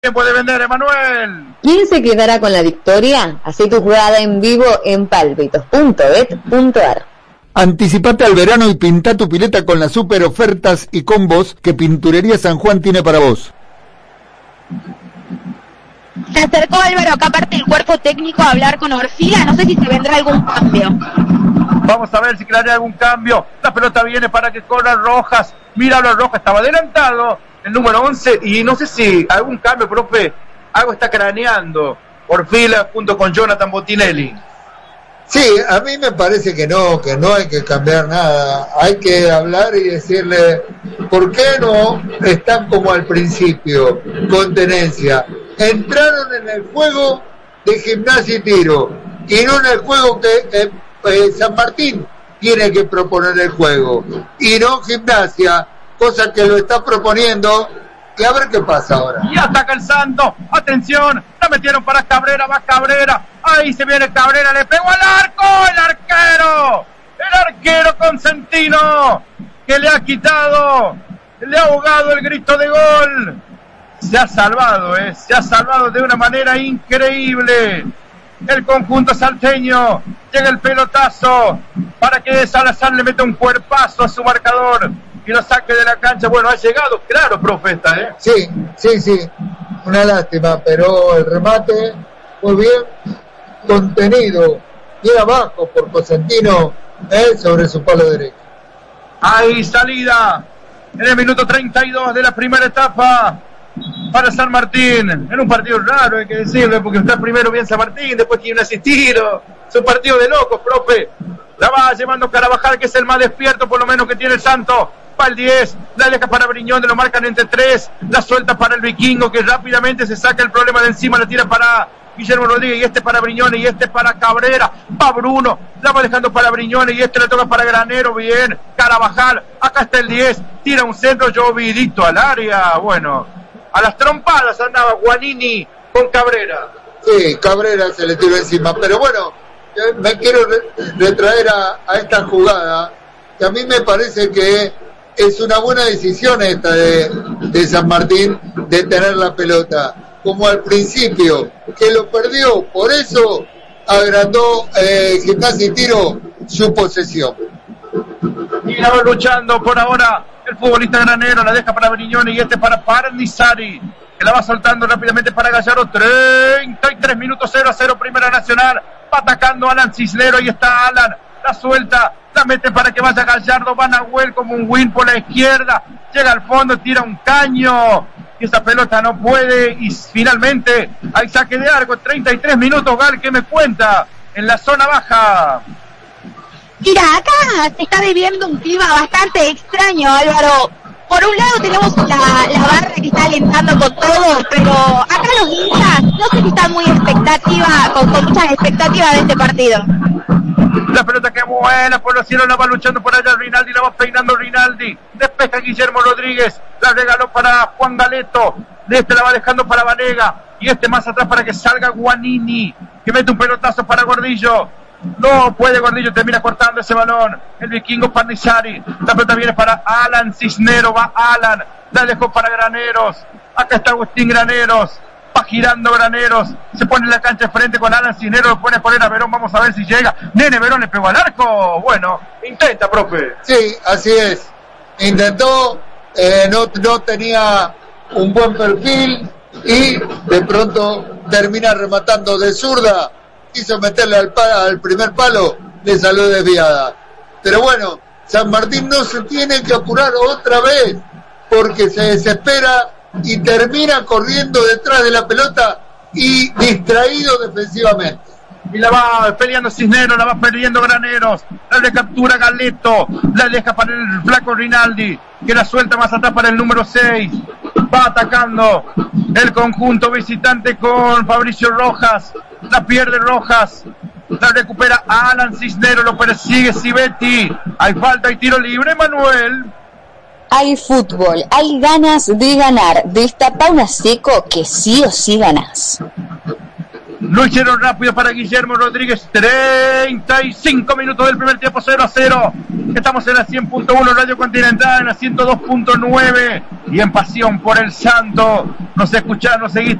Tiempo de vender, Emanuel. ¿Quién se quedará con la victoria? Hacé tu jugada en vivo en palpitos.bet.ar. Anticipate al verano y pinta tu pileta con las super ofertas y combos que Pinturería San Juan tiene para vos. Se acercó Álvaro, acá parte del cuerpo técnico, a hablar con Orfila. No sé si se vendrá algún cambio. Vamos a ver si creará algún cambio. La pelota viene para que corra Rojas. Míralo, Rojas estaba adelantado, el número 11, y no sé si algún cambio, profe. Algo está craneando Orfila junto con Jonathan Botinelli. Sí, a mí me parece que no hay que cambiar nada. Hay que hablar y decirle, ¿por qué no están como al principio, con tenencia? Entraron en el juego de Gimnasia y Tiro, y no en el juego que San Martín tiene que proponer el juego, y no Gimnasia, cosa que lo está proponiendo. Y a ver qué pasa ahora. Y ataca el Santo. Atención, la metieron para Cabrera, va Cabrera. Ahí se viene Cabrera, le pegó al arco. El arquero Consentino, que le ha quitado, le ha ahogado el grito de gol. Se ha salvado de una manera increíble. El conjunto salteño, llega el pelotazo para que Salazar le meta un cuerpazo a su marcador y lo saque de la cancha. Bueno, ha llegado, claro, profe, Sí, una lástima, pero el remate muy bien contenido, bien abajo por Cosentino, sobre su palo derecho. Hay salida en el minuto 32 de la primera etapa para San Martín, en un partido raro, hay que decirlo, porque está primero bien San Martín, después tiene un asistido, es un partido de locos, profe. La va llevando Carabajal, que es el más despierto, por lo menos, que tiene el Santo. Va el 10, la deja para Briñón, lo marcan entre 3, la suelta para el Vikingo, que rápidamente se saca el problema de encima, la tira para Guillermo Rodríguez, y este para Briñones, y este para Cabrera. Va Bruno, la va dejando para Briñones, y este le toca para Granero. Bien, Carabajal, acá está el 10, tira un centro, llovidito al área. Bueno, a las trompadas andaba Guanini con Cabrera. Sí, Cabrera se le tiró encima, pero bueno, me quiero retraer a esta jugada, que a mí me parece que es una buena decisión esta de San Martín, de tener la pelota, como al principio, que lo perdió, por eso agrandó Gimnasia y Tiro su posesión. Y la va luchando por ahora el futbolista Granero, la deja para Briñones, y este para Parnizari, que la va soltando rápidamente para Gallardo. 33 minutos, 0-0, Primera Nacional. Va atacando Alan Cisnero, ahí está Alan, la suelta, la mete para que vaya Gallardo. Va Nahuel como un win por la izquierda, llega al fondo, tira un caño, y esa pelota no puede, y finalmente hay saque de arco. 33 minutos, Gal, ¿qué me cuenta en la zona baja? Mira, acá se está viviendo un clima bastante extraño, Álvaro. Por un lado tenemos la barra que está alentando con todo, pero acá los hinchas no sé si están muy con muchas expectativas de este partido. La pelota que vuela por los cielos, la va luchando por allá Rinaldi, la va peinando Rinaldi, despeja Guillermo Rodríguez, la regaló para Juan Galeto, este la va dejando para Vanega, y este más atrás para que salga Guanini, que mete un pelotazo para Gordillo. No puede Gordillo, termina cortando ese balón. El Vikingo Parnizari, la pelota viene para Alan Cisnero, va Alan, la dejó para Graneros, acá está Agustín Graneros, va girando Graneros, se pone en la cancha de frente con Alan Cisnero, lo pone a poner a Verón, vamos a ver si llega. Nene Verón le pegó al arco, bueno, intenta, profe. Sí, así es, intentó, no tenía un buen perfil, y de pronto termina rematando de zurda. Quiso meterle al primer palo, le salió desviada. Pero bueno, San Martín no se tiene que apurar otra vez, porque se desespera y termina corriendo detrás de la pelota y distraído defensivamente. Y la va peleando Cisneros, la va perdiendo Graneros, la recaptura Galeto, la deja para el flaco Rinaldi, que la suelta más atrás para el número 6. Va atacando el conjunto visitante con Fabricio Rojas, la pierde Rojas, la recupera Alan Cisneros, lo persigue Civetti, hay falta y tiro libre, Manuel. Hay fútbol, hay ganas de ganar, destapa una seco que sí o sí ganás. Lo hicieron rápido para Guillermo Rodríguez. 35 minutos del primer tiempo, 0-0. Estamos en la 100.1 Radio Continental, en la 102.9 y en Pasión por el Santo. Nos escuchás, nos seguís